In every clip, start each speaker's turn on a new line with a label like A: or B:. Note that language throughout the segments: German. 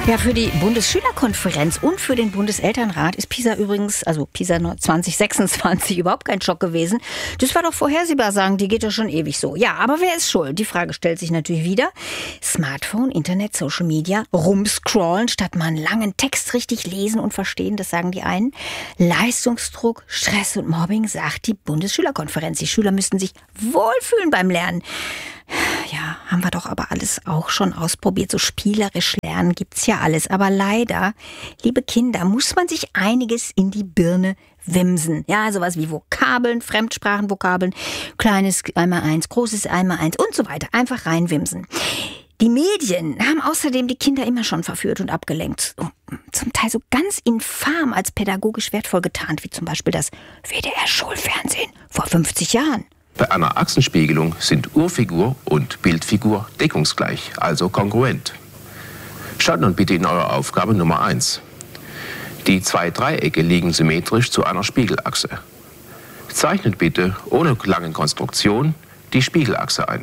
A: Ja, für die Bundesschülerkonferenz und für den Bundeselternrat ist PISA übrigens, also PISA 2026, überhaupt kein Schock gewesen. Das war doch vorhersehbar, sagen die, geht doch schon ewig so. Ja, aber wer ist schuld? Die Frage stellt sich natürlich wieder. Smartphone, Internet, Social Media, rumscrollen, statt mal einen langen Text richtig lesen und verstehen, das sagen die einen. Leistungsdruck, Stress und Mobbing, sagt die Bundesschülerkonferenz. Die Schüler müssten sich wohlfühlen beim Lernen. Ja, haben wir doch aber alles auch schon ausprobiert. So spielerisch lernen gibt's ja alles. Aber leider, liebe Kinder, muss man sich einiges in die Birne wimsen. Ja, sowas wie Vokabeln, Fremdsprachenvokabeln, kleines Einmaleins, großes Einmaleins und so weiter. Einfach reinwimsen. Die Medien haben außerdem die Kinder immer schon verführt und abgelenkt. Zum Teil so ganz infam als pädagogisch wertvoll getarnt, wie zum Beispiel das WDR-Schulfernsehen vor 50 Jahren.
B: Bei einer Achsenspiegelung sind Urfigur und Bildfigur deckungsgleich, also kongruent. Schaut nun bitte in eure Aufgabe Nummer 1. Die zwei Dreiecke liegen symmetrisch zu einer Spiegelachse. Zeichnet bitte ohne lange Konstruktion die Spiegelachse ein.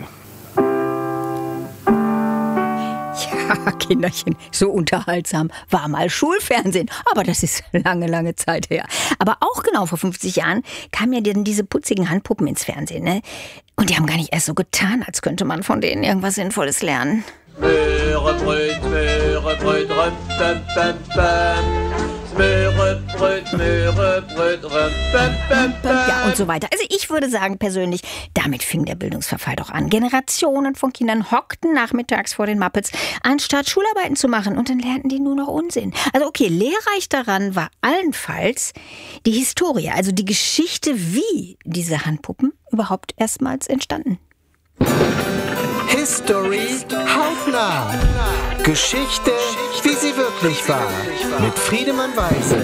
A: Ja, Kinderchen, so unterhaltsam war mal Schulfernsehen. Aber das ist lange Zeit her. Aber auch genau vor 50 Jahren kamen ja dann diese putzigen Handpuppen ins Fernsehen, ne? Und die haben gar nicht erst so getan, als könnte man von denen irgendwas Sinnvolles lernen.
C: Smørrebrød, smørrebrød, røm, bam, bam, bam. Smørrebrød, smørrebrød, røm, bam, bam, bam.
A: Ja, und so weiter. Also ich würde sagen persönlich, damit fing der Bildungsverfall doch an. Generationen von Kindern hockten nachmittags vor den Muppets, anstatt Schularbeiten zu machen. Und dann lernten die nur noch Unsinn. Also okay, lehrreich daran war allenfalls die Historie, also die Geschichte, wie diese Handpuppen überhaupt erstmals entstanden.
D: History hautnah. Geschichte, wie sie wirklich war. Mit Friedemann Weise.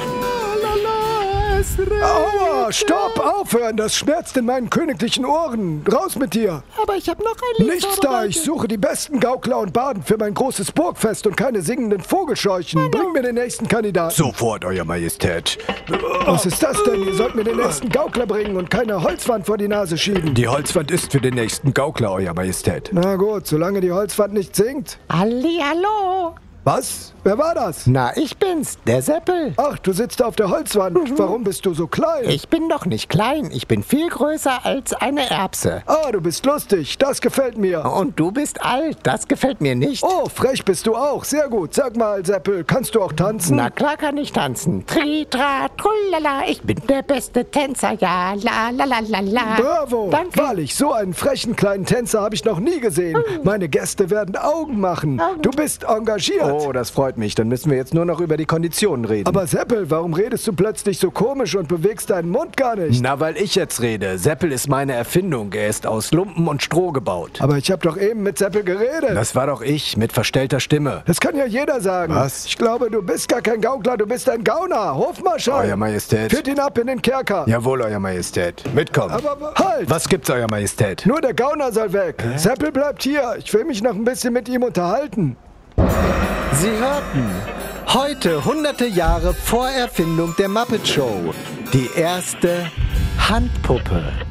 E: Aua, stopp, aufhören, das schmerzt in meinen königlichen Ohren. Raus mit dir.
F: Aber ich habe noch ein Lied
E: Nichts da, ich suche die besten Gaukler und Baden für mein großes Burgfest und keine singenden Vogelscheuchen. Bring mir den nächsten Kandidaten.
G: Sofort, Euer Majestät.
E: Was ist das denn? Ihr sollt mir den nächsten Gaukler bringen und keine Holzwand vor die Nase schieben.
G: Die Holzwand ist für den nächsten Gaukler, Euer Majestät.
E: Na gut, solange die Holzwand nicht singt.
F: Hallihallo.
E: Was? Wer war das?
D: Na, ich bin's, der Seppel.
E: Ach, du sitzt auf der Holzwand. Warum bist du so klein?
D: Ich bin doch nicht klein, ich bin viel größer als eine Erbse.
E: Ah, du bist lustig, das gefällt mir.
D: Und du bist alt, das gefällt mir nicht.
E: Oh, frech bist du auch, sehr gut. Sag mal, Seppel, kannst du auch tanzen?
D: Na klar kann ich tanzen. Tri, tra, trullala, ich bin der beste Tänzer, ja, la, la, la, la, la.
E: Bravo!
D: Danke.
E: Wahrlich, so einen frechen kleinen Tänzer habe ich noch nie gesehen. Meine Gäste werden Augen machen. Du bist engagiert.
G: Oh, das freut mich. Dann müssen wir jetzt nur noch über die Konditionen reden.
E: Aber Seppel, warum redest du plötzlich so komisch und bewegst deinen Mund gar nicht?
G: Na, weil ich jetzt rede. Seppel ist meine Erfindung. Er ist aus Lumpen und Stroh gebaut.
E: Aber ich habe doch eben mit Seppel geredet.
G: Das war doch ich, mit verstellter Stimme.
E: Das kann ja jeder sagen.
G: Was?
E: Ich glaube, du bist gar kein Gaukler, du bist ein Gauner. Hofmarschall.
G: Euer Majestät.
E: Führt ihn ab in den Kerker.
G: Jawohl, Euer Majestät. Mitkommen.
E: Aber halt!
G: Was gibt's, Euer Majestät?
E: Nur der Gauner soll weg. Seppel bleibt hier. Ich will mich noch ein bisschen mit ihm unterhalten.
D: Sie hörten heute hunderte Jahre vor Erfindung der Muppet Show die erste Handpuppe.